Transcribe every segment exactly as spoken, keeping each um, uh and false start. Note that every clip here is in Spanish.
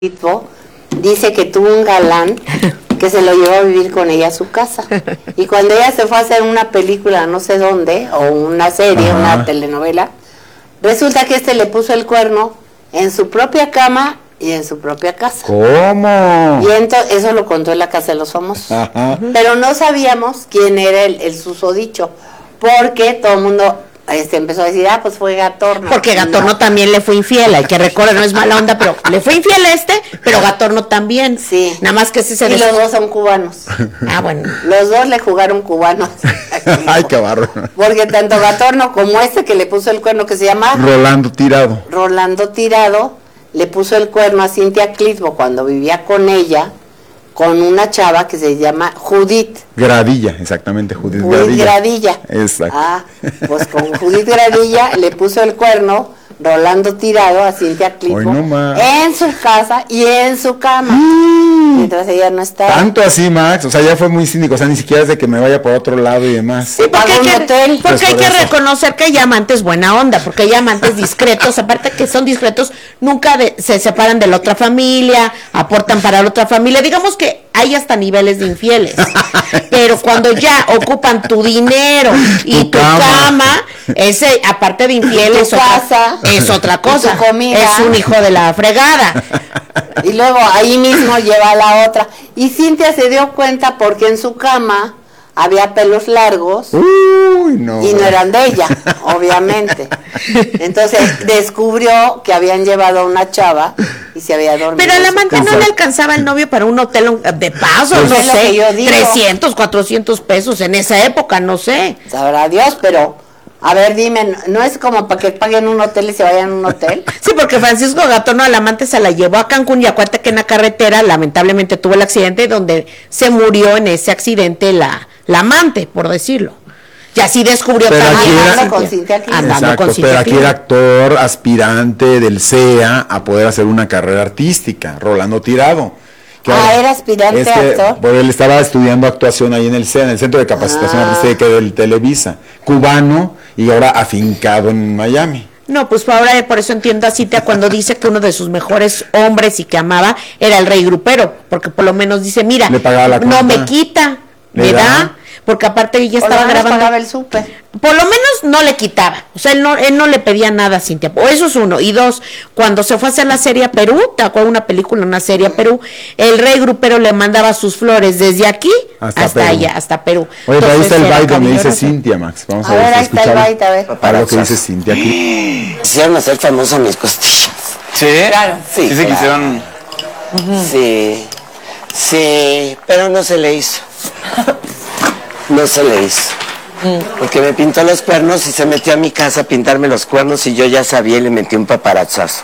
dice que tuvo un galán que se lo llevó a vivir con ella a su casa. Y cuando ella se fue a hacer una película no sé dónde, o una serie, Ajá. una telenovela, resulta que este le puso el cuerno en su propia cama y en su propia casa. ¿Cómo? Y entonces, eso lo contó en la Casa de los Famosos. Ajá. Pero no sabíamos quién era el, el susodicho, porque todo el mundo este, empezó a decir, ah, pues fue Gatorno. Porque Gatorno no. también le fue infiel, hay que recordar, no es mala onda, pero le fue infiel a este, pero Gatorno también. Sí. Nada más que sí se... Y des... los dos son cubanos. Ah, bueno. Los dos le jugaron cubanos. Ay, qué barro. Porque tanto Gatorno como este que le puso el cuerno, que se llama... Rolando Tirado. Rolando Tirado, le puso el cuerno a Cintia Clitbo cuando vivía con ella, con una chava que se llama Judith. Gradilla, exactamente, Judith, Judith Gradilla. Gradilla. Exacto. Ah, pues con Judith Gradilla le puso el cuerno Rolando Tirado a Cintia Clitbo no en su casa y en su cama. Mm. Mientras ella no estaba. Tanto así, Max, o sea, ya fue muy cínico, o sea, ni siquiera es de que me vaya por otro lado y demás. Sí, porque hay que, hotel, porque pues hay por que eso. reconocer que hay amantes buena onda, porque hay amantes discretos, aparte que son discretos, nunca de, se separan de la otra familia, aportan para la otra familia, digamos que hay hasta niveles de infieles, pero cuando ya ocupan tu dinero y tu, tu cama. cama, ese, aparte de infiel, es otra, es otra cosa, es un hijo de la fregada. Y luego ahí mismo lleva a la otra. Y Cintia se dio cuenta porque en su cama había pelos largos. Uy, no. Y no eran de ella, obviamente. Entonces descubrió que habían llevado a una chava y se había dormido. Pero al amante no le alcanzaba el novio para un hotel de paso, pues no es sé, yo digo. trescientos, cuatrocientos pesos en esa época, no sé. Sabrá Dios, pero... A ver, dime, ¿no es como para que paguen un hotel y se vayan a un hotel? Sí, porque Francisco Gatorno al amante se la llevó a Cancún y acuérdate que en la carretera lamentablemente tuvo el accidente donde se murió en ese accidente la, la amante, por decirlo. Y así descubrió pero también era, con Cintia andando exacto, con Cintia pero aquí era actor, aspirante del C E A a poder hacer una carrera artística, Rolando Tirado. Que ah, era aspirante este, actor. Porque él estaba estudiando actuación ahí en el C E A, en el Centro de Capacitación ah. Artística del Televisa, cubano y ahora afincado en Miami. No, pues ahora por eso entiendo a Cintia cuando dice que uno de sus mejores hombres y que amaba era el rey grupero, porque por lo menos dice, mira, le pagaba la no me quita, me da, da, porque aparte ella estaba grabando. Pagaba el súper. Por lo menos no le quitaba, o sea, él no, él no le pedía nada a Cintia, o eso es uno, y dos, cuando se fue a hacer la serie a Perú, te acuerdas una película, una serie a Perú, el rey grupero le mandaba sus flores desde aquí hasta, hasta allá, hasta Perú. Oye, pero ahí está el baile donde dice Cintia, Max, vamos a, a ver, ver, ahí está el baile, a ver. Para lo que dice Cintia aquí. Quisieron hacer famosa mis costillas. ¿Sí? Claro. Sí, sí se claro. quisieron... Uh-huh. Sí, sí, pero no se le hizo. No se le hizo. Porque me pintó los cuernos y se metió a mi casa a pintarme los cuernos y yo ya sabía y le metí un paparazzazo.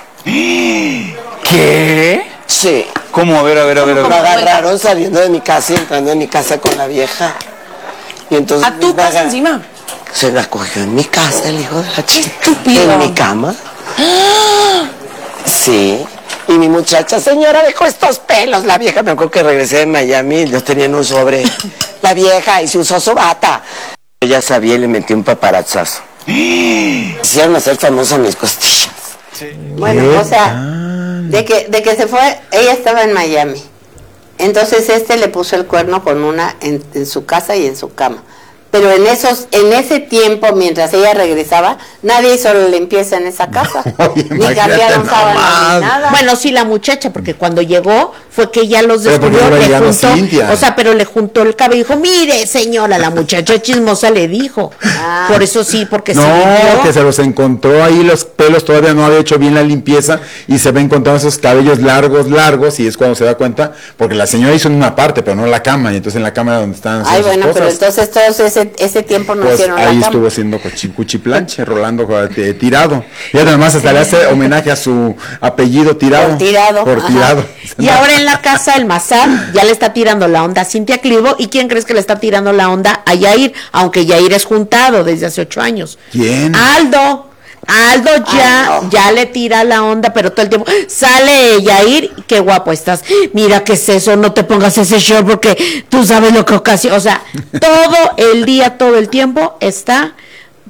¿Qué? Sí. ¿Cómo? A ver, a ver, a ver. A ver. Me agarraron saliendo de mi casa y entrando en mi casa con la vieja. Y entonces... ¿A tu casa agar... encima? Se la cogió en mi casa el hijo de la chica. Estúpido. En mi cama. Sí. Y mi muchacha, señora, dejó estos pelos. La vieja, me acuerdo que regresé de Miami y yo tenía en un sobre. La vieja y se usó su bata. Yo ya sabía y le metí un paparazzazo. Hicieron hacer famosa mis costillas. Sí. Bueno, o sea, de que, de que se fue, ella estaba en Miami. Entonces este le puso el cuerno con una en, en su casa y en su cama. Pero en esos, en ese tiempo, mientras ella regresaba, nadie hizo la limpieza en esa casa. Oye, ni cambiaron sábanas ni nada. Bueno, sí, la muchacha, porque cuando llegó fue que ya los descubrió, le juntó, o sea, pero le juntó el cabello y dijo, mire, señora, la muchacha chismosa le dijo. Ah. Por eso sí, porque no, se No, que se los encontró ahí, los pelos todavía no había hecho bien la limpieza y se ve encontrando esos cabellos largos, largos, y es cuando se da cuenta, porque la señora hizo en una parte, pero no en la cama, y entonces en la cama donde estaban Ay, bueno, cosas, pero entonces todos ese, ese tiempo no pues hicieron ahí la cama. estuvo haciendo cuchiplanche, Rolando eh, Tirado. Y además hasta le hace homenaje a su apellido Tirado. Por Tirado. Por Ajá. Tirado. Y ahora en la casa el Mazar ya le está tirando la onda a Cintia Clitbo. ¿Y quién crees que le está tirando la onda a Yair? Aunque Yair es juntado desde hace ocho años. ¿Quién? Aldo. Aldo ya, Ay, no. ya le tira la onda, pero todo el tiempo sale Yair, qué guapo estás. Mira qué es eso, no te pongas ese short porque tú sabes lo que ocasiona. O sea, todo el día, todo el tiempo está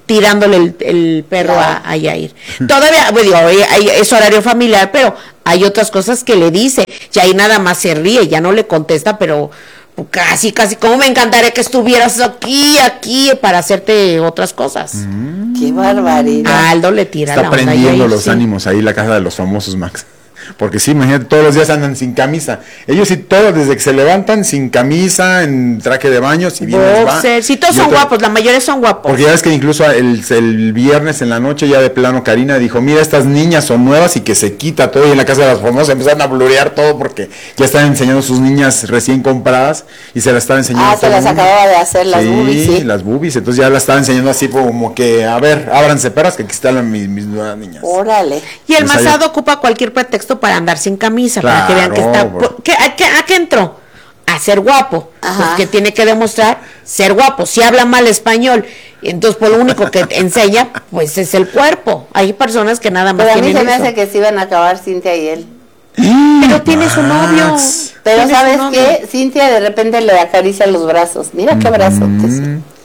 tirándole el, el perro Claro. a, a Yair. Todavía, bueno, digo, hay- hay- es horario familiar, pero hay otras cosas que le dice. Yair nada más se ríe, ya no le contesta, pero casi, casi, como me encantaría que estuvieras aquí, aquí, para hacerte otras cosas. Qué barbaridad. A Aldo le tira Está la onda a prendiendo Yair, los sí. ánimos ahí la casa de los famosos, Max. Porque sí, imagínate, todos los días andan sin camisa. Ellos sí, todos desde que se levantan sin camisa, en traje de baño, si bien les va. Boxer, sí, todos Y son otro- guapos, la mayoría son guapos. Porque ya ves que incluso el, el viernes en la noche ya de plano Karina dijo, mira, estas niñas son nuevas y que se quita todo, y en la casa de las famosas empezaron a blurear todo porque ya están enseñando sus niñas recién compradas y se las están enseñando. Ah, se todo las el mundo. acababa de hacer las Sí, boobies, sí. las boobies, entonces ya las estaban enseñando así como que, a ver, ábranse perras que aquí están las- mis, mis nuevas niñas. Órale. Y el Pues ahí- Masado ocupa cualquier pretexto para andar sin camisa, para que vean que Claro, está... bro. ¿Qué- a, qué, ¿A qué entró? A ser guapo. Ajá. Pues que tiene que demostrar ser guapo. Si habla mal español, entonces por lo único que te enseña, pues es el cuerpo. Hay personas que nada más Pero a mí tienen se me eso. hace que se iban a acabar Cintia y él. Pero tiene su novio. Max. Pero Tiene su ¿sabes novio. qué? Cintia de repente le acaricia los brazos. Mira qué brazotes.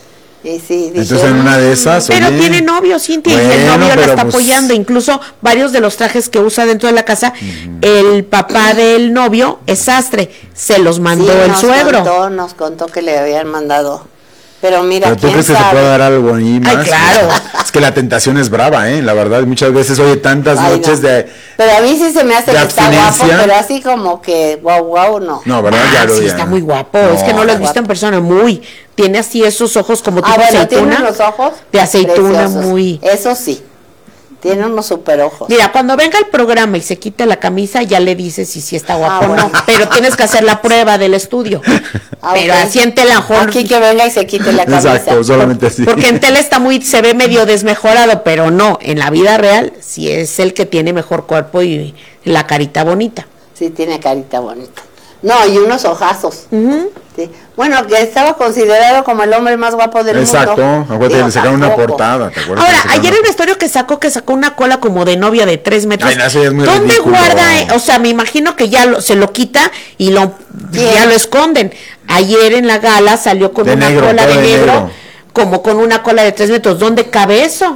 Y sí, dije, Entonces en una de esas... Pero oye, tiene novio, Cintia, y el bueno, novio la pero está pues- apoyando. Incluso varios de los trajes que usa dentro de la casa, el papá del novio es sastre. Se los mandó sí, el nos suegro. Contó, nos contó que le habían mandado. Pero mira, Pero tú quién crees que se sabe. puede dar algo ahí más. claro. Es que la tentación es brava, ¿eh? La verdad, muchas veces oye tantas Ay, noches no. de... Pero a mí sí se me hace de que está guapo, abstinencia. pero así como que guau, guau, no. No, ¿verdad? Ah, ya lo sí, ya. está muy guapo. No, es que no lo has guapo. visto en persona. Muy. Tiene así esos ojos como Ah, tipo bueno, aceituna. tiene unos ojos de aceituna preciosos. muy. Eso sí, tiene unos super ojos. Mira, cuando venga el programa y se quite la camisa, ya le dices si sí está guapo Ah, o bueno. no. Pero tienes que hacer la prueba del estudio. Ah, Pero ok. así en tela, mejor- Aquí que venga y se quite la camisa. Exacto, solamente así. Porque en tele está muy, se ve medio desmejorado, pero no, en la vida real sí es el que tiene mejor cuerpo y la carita bonita. Sí, tiene carita bonita. No, y unos ojazos. Sí. Bueno, que estaba considerado como el hombre más guapo del Exacto, mundo. acuérdate que Digo, le sacaron una tampoco. portada, ¿te acuerdas? Ahora, Que le sacaron ayer una- el vestuario que sacó, que sacó una cola como de novia de tres metros. Ay, no, eso ya es muy ¿Dónde ridículo. guarda? eh? O sea, me imagino que ya lo- se lo quita y lo Bien. ya lo esconden. Ayer en la gala salió con De una negro, cola todo de de negro, negro. como con una cola de tres metros. ¿Dónde cabe eso?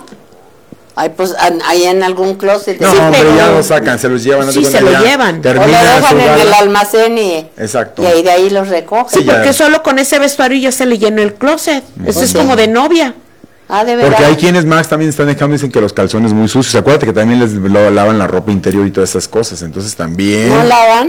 Ay, pues an- ahí en algún closet. No, Sí, pero pero- ya lo sacan, se los llevan. Sí, haz de se cuenta, lo ya llevan. O lo Termina dejan su en gala. el almacén y, Exacto. y ahí de ahí los recogen. Sí, ya. Porque solo con ese vestuario ya se le llenó el closet. Eso es Sí. como de novia. Ah, de verdad. Porque hay quienes más también están dejando, dicen que los calzones muy sucios. Acuérdate que también les lo- lavan la ropa interior y todas esas cosas. Entonces también... ¿No lavan?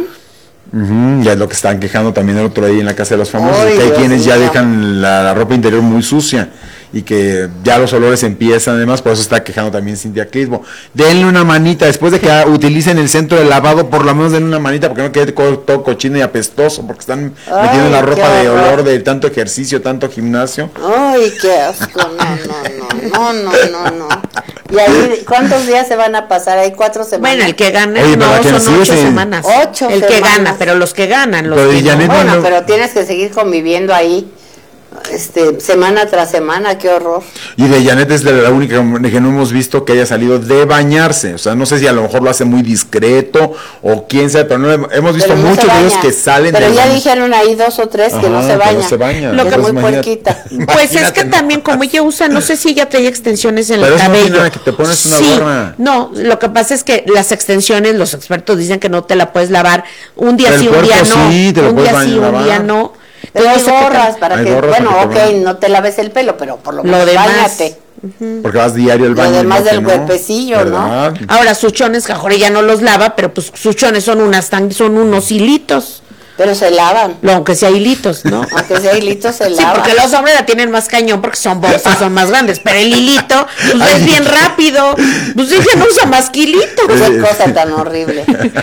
Ujú, ya es lo que están quejando también el otro día en la casa de los famosos, Ay, que hay Dios quienes ya mío. dejan la, la ropa interior muy sucia y que ya los olores empiezan, además, por eso está quejando también Cintia Clisbo. Denle una manita, después de que ah, utilicen el centro de lavado, por lo menos denle una manita, porque no quede co- todo cochino y apestoso, porque están Ay, metiendo la qué ropa de horror. olor de tanto ejercicio, tanto gimnasio. Ay, qué asco. No, no, no, no, no, no, no. ¿Y ahí cuántos días se van a pasar? Hay cuatro semanas. Bueno, el que gana, Oye, pero no, ¿a quién son sí? ocho Sí. semanas. Ocho el que semanas. gana, pero los que ganan, los Pero que y Janet no. Bueno, no- pero tienes que seguir conviviendo ahí, este, semana tras semana, qué horror. Y de Janet es la, la única que no hemos visto que haya salido de bañarse. O sea, no sé si a lo mejor lo hace muy discreto o quién sabe, pero no hem- hemos visto Pero no muchos se de ellos baña. que salen Pero del ya baño. dijeron ahí dos o tres que Ajá, no se que no bañan. se bañan. Lo que Entonces, muy imagínate. puerquita. Pues es Imagínate, que ¿no? también como ella usa, no sé si ella trae extensiones en Pero el eso no tiene cabello. nada, que te pones una Sí, gorra. no, lo que pasa es que las extensiones, los expertos dicen que no te la puedes lavar un día El sí, un día cuerpo no. sí, te lo un puedes día sí, lavar. un día no. Pero hay Entonces, no sé qué gorras tal. para Hay que, gorras bueno, para que te ok, vean. no te laves el pelo, pero por lo Lo menos demás. báñate. Porque vas diario al baño. Lo demás y no, del que no. cuerpecillo, ¿no? ¿Verdad? Ahora sus chones, que ahora ya no los lava, pero pues sus chones son unas tan, son unos hilitos, Pero se lavan. lo- aunque sea hilitos, ¿no? Aunque sea hilito, se Sí, lava. porque los hombres la tienen más cañón porque son bolsas, son más grandes, pero el hilito, pues Ay. es bien rápido. Pues dije, no usa más que hilito. Qué cosa tan horrible.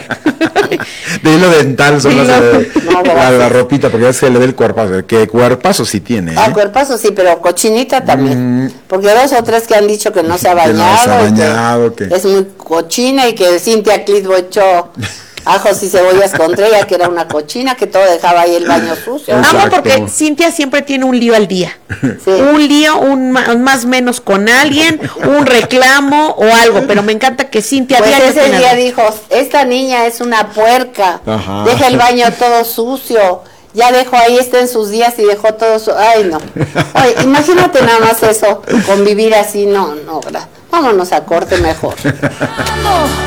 De hilo dental son las de, No, la, gracias. la ropita, porque ya se le ve el cuerpazo. Que cuerpazo sí tiene. ¿eh? Ah, cuerpazo sí, pero cochinita también. Porque dos o tres que han dicho que no se ha Mm. Que no bañado. se ha y bañado, que- es muy cochina y que Cintia Clitbo echó ajos y cebollas contra ella, que era una cochina, que todo dejaba ahí el baño sucio. Exacto. Amo porque Cintia siempre tiene un lío al día. Sí. Un lío, un ma- más menos con alguien, un reclamo o algo, pero me encanta que Cintia Pues diario ese tiene día algo. dijo, esta niña es una puerca, Ajá. deja el baño todo sucio ya dejó ahí, está en sus días y dejó todo su... Ay, no. Oye, imagínate nada más eso, convivir así, no, no, gra- vámonos a corte mejor.